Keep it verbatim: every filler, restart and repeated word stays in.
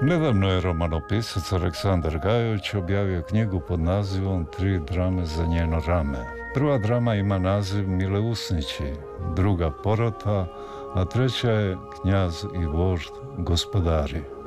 Nedavno je romanopisac Aleksandar Gajović objavio knjigu pod nazivom Tri drame za njeno rame. Prva drama ima naziv Mile usnići, druga Porota, a treća je Knjaz i vožd gospodari.